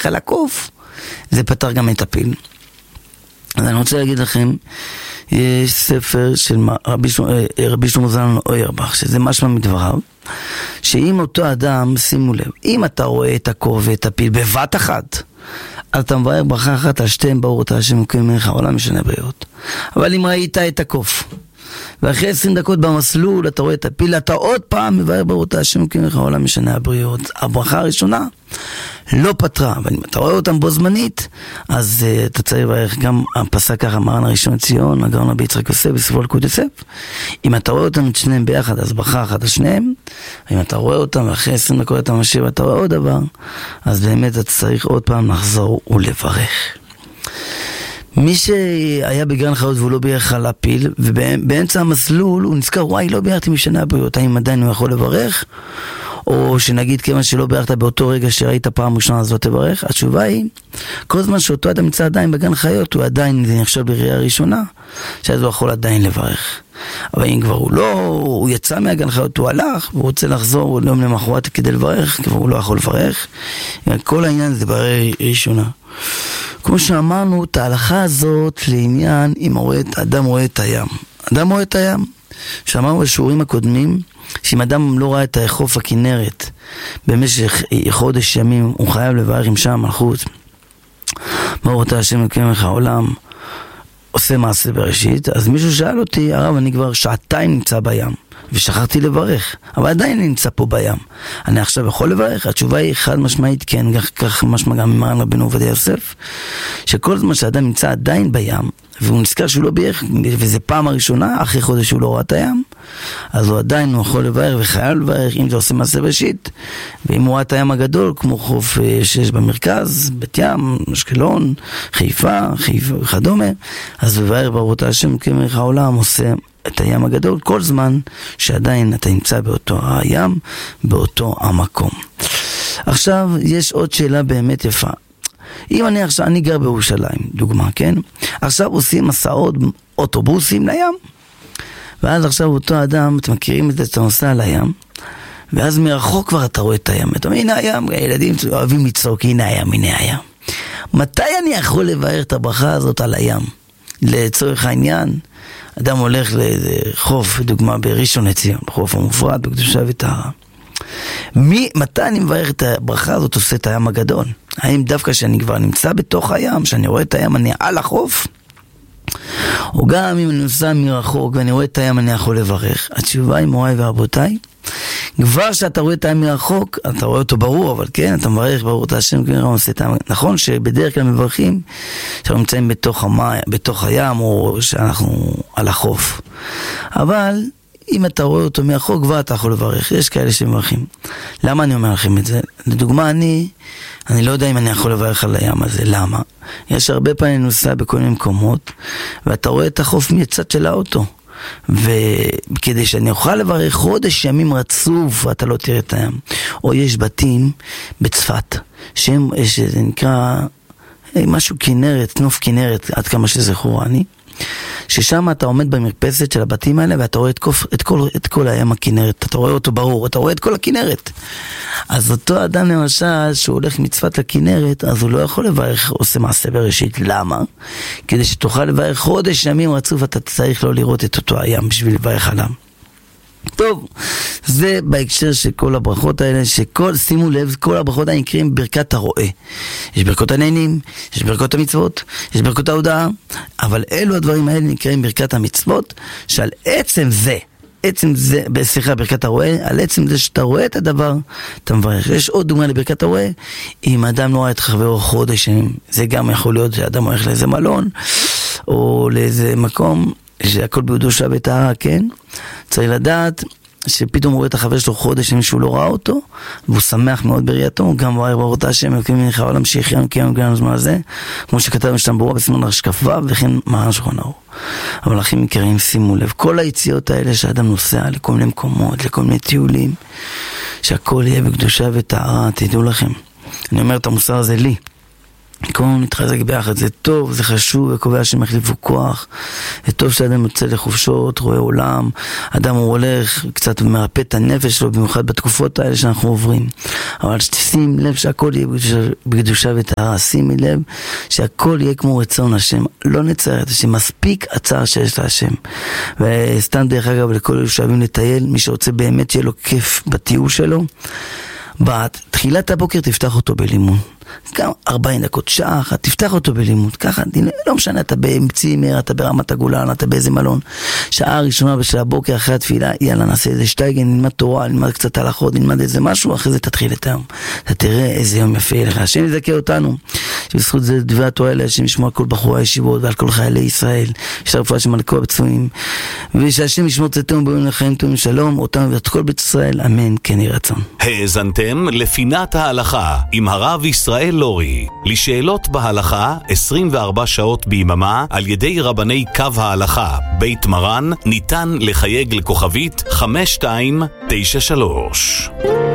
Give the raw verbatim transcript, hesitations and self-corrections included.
מברך על הקוף, זה פתר גם את הפיל. אז אני רוצה להגיד לכם, יש ספר של רבי, רבי שלמה זלמן אוירבך, שזה משמע מדבריו, שאם אותו אדם, שימו לב, אם אתה רואה את הקוף ואת הפיל בבת אחת, אז אתה מברך ברכה אחת על שתיהם, ברוך אתה השם אלוקים מלך העולם משנה בריאות. אבל אם ראית את הקוף, ואחרי עשרים דקות במסלול אתה רואה את הפיל, אתה עוד פעם מברך ברוך אתה השם אלוקים מלך העולם משנה הבריאות. הברכה הראשונה לא פתרה, אבל אם אתה רואה אותם בו זמנית, אז uh, אתה צריך לברך גם הפסק ככה, מרן הראשון לציון, הגאון רבי יצחק יוסף, בספרו על קוד יוסף. אם אתה רואה אותם את שניהם ביחד, אז ברכה אחת על שניהם. אם אתה רואה אותם ואחרי עשרים דקות אתה משיב ואתה רואה עוד דבר, אז באמת אתה צריך עוד פעם לחזור ולברך. מי שהיה בגן חיות והוא לא בירך על הפיל, ובאמצע המסלול הוא נזכר, וואי, לא בירכתי משנה הבריאות, האם עדיין הוא יכול לברך? או שנגיד כיוון שלא בירכת באותו רגע שראית פעם ראשונה אז לא תברך? התשובה היא, כל זמן שאותו אדם נמצא עדיין בגן חיות, הוא עדיין נחשב בראייה ראשונה, שאז הוא יכול עדיין לברך. אבל אם כבר הוא לא, הוא יצא מהגן חיות, הוא הלך, והוא רוצה לחזור ליום למחרת כדי לברך, כבר הוא לא יכול לברך. כל העניין זה בראייה ראשונה. כמו שאמרנו, את ההלכה הזאת לעניין אם אדם רואה את הים. אדם רואה את הים. שאמרנו בשיעורים הקודמים, שאם אדם לא ראה את החוף הכנרת במשך חודש ימים, הוא חייב לברך עם שם מלכות. ברוך אתה השם אלוקים מלך העולם, עושה מעשה בראשית. אז מישהו שאל אותי, הרב, אני כבר שעתיים נמצא בים, ושכחתי לברך, אבל עדיין נמצא פה בים. אני עכשיו יכול לברך? התשובה היא חד משמעית כן, כך משמע גם ממרן רבנו עובדיה יוסף, שכל זמן שאדם נמצא עדיין בים, והוא נזכר שהוא לא בירך, וזה פעם הראשונה, אחרי חודש הוא לא ראה את הים, אז הוא עדיין הוא יכול לברך וחייב לברך, אם זה עושה מעשה בראשית. ואם הוא ראה את הים הגדול, כמו חוף שיש במרכז, בית ים, אשקלון, חיפה, חיפה וכדומה, אז הוא מברך ברוך אתה השם אלוקים מלך העולם, עושה את הים הגדול, כל זמן שעדיין אתה נמצא באותו הים, באותו המקום. עכשיו, יש עוד שאלה באמת יפה. אם אני עכשיו, אני גר בירושלים, דוגמה, כן? עכשיו עושים מסעות אוטובוסים לים, ואז עכשיו אותו אדם, אתם מכירים את זה, אתה נוסע לים, ואז מרחוק כבר אתה רואה את הים. אתה אומר, הנה הים, הילדים אוהבים לצעוק, הנה הים, הנה הים. מתי אני יכול לבאר את הברכה הזאת על הים? לצורך העניין, אדם הולך לחוף, דוגמה בראשון לציון, בחוף המופרד, בקדושה וטהרה. מי, מתי אני מברך את הברכה הזאת עושה את הים הגדול? האם דווקא שאני כבר נמצא בתוך הים, שאני רואה את הים, אני על החוף? או גם אם אני נוסע מרחוק ואני רואה את הים, אני יכול לברך? התשובה היא, מוריי ורבותיי, כבר שאתה רואה את הים מרחוק, אתה רואה אותו ברור, אבל כן, אתה מברך ברוך אתה השם אלוקים מלך העולם. נכון שבדרך כלל מברכים שאנחנו נמצאים בתוך המים, בתוך הים, או שאנחנו על החוף. אבל אם אתה רואה אותו מרחוק, כבר אתה יכול לברך. יש כאלה שמברכים. למה אני אומר לכם את זה? לדוגמה, אני, אני לא יודע אם אני יכול לברך על הים הזה. למה? יש הרבה פעמים נוסע בכל מיני מקומות, ואתה רואה את החוף מצד של האוטו. וכדי שאני אוכל לברך חודש ימים רצוף ואתה לא תראה את הים. או יש בתים בצפת שהם, שזה נקרא משהו כנרת, נוף כנרת, עד כמה שזכורני, ששם אתה עומד במרפסת של הבתים האלה ואתה רואה את כל, את כל, את כל הים הכנרת, אתה רואה אותו ברור, אתה רואה את כל הכנרת. אז אותו אדם למשל שהוא הולך מצפת לכנרת, אז הוא לא יכול לברך עושה מעשה בראשית. למה? כדי שתוכל לברך חודש ימים רצוף, אתה צריך לא לראות את אותו הים בשביל לברך עליו. טוב, זה בהקשר של כל הברכות האלה, שכל, שימו לב, כל הברכות האלה נקראים ברכת הרואה. יש ברכות הנהנים, יש ברכות המצוות, יש ברכות ההודעה, אבל אלו הדברים האלה נקראים ברכת המצוות, שעל עצם זה, עצם זה, סליחה, ברכת הרואה, על עצם זה שאתה רואה את הדבר, אתה מברך. יש עוד דוגמה לברכת הרואה, אם אדם לא רואה את חברו חודשים, זה גם יכול להיות שאדם הולך לאיזה מלון, או לאיזה מקום, שהכל בקדושה וטהרה, כן? צריך לדעת שפתאום הוא רואה את החבר שלו חודש שהוא לא ראה אותו, והוא שמח מאוד בראייתו, הוא גם רואה ברוך אתה השם אלוקים מלך העולם שיחיינו קיינו גאינו זמן הזה, כמו שכתב משתם ברורה בסימן רשכ"ו, וכן מרן שולחן ערוך. אבל אחים יקרים, שימו לב, כל היציאות האלה שאדם נוסע לכל מיני מקומות, לכל מיני טיולים, שהכל יהיה בקדושה וטהרה, תדעו לכם. אני אומר את המוסר הזה לי. כולנו נתחזק ביחד, זה טוב, זה חשוב, וקובע שהם יחליפו כוח. זה טוב שאדם יוצא לחופשות, רואה עולם, אדם הוא הולך, קצת מרפא את הנפש שלו, במיוחד בתקופות האלה שאנחנו עוברים. אבל שתשים לב שהכל יהיה בקדושה וטהרה, שימי לב שהכל יהיה כמו רצון השם, לא נצייר את השם, מספיק הצער שיש להשם. וסתם דרך אגב לכל אלה שאוהבים לטייל, מי שרוצה באמת שיהיה לו כיף בטיול שלו, בתחילת הבוקר תפתח אותו בלימון, גם ארבעים דקות, שעה אחת, תפתח אותו בלימוד, ככה, לא משנה, אתה בצימר, אתה ברמת הגולן, אתה באיזה מלון, שעה ראשונה בשל הבוקר אחרי התפילה, יאללה, נעשה איזה שטייגן, נלמד תורה, נלמד קצת הלכות, נלמד איזה משהו, אחרי זה תתחיל את היום. אתה תראה איזה יום יפה לך, השם יזכה אותנו, שבזכות זה דברי התורה האלה, השם ישמור על כל בחורי הישיבות ועל כל חיילי ישראל, יש רפואה שם על כל הפצועים, ושהשם ישמור צאתנו ביום לחיים טובים שלום, אותנו ואת כל בית ישראל, אמן, כן יהי רצון. האזנתם לפינת ההלכה עם הרב ישראל לורי. לשאלות בהלכה עשרים וארבע שעות ביממה על ידי רבני קו ההלכה בית מרן, ניתן לחייג לכוכבית חמש שתיים תשע שלוש.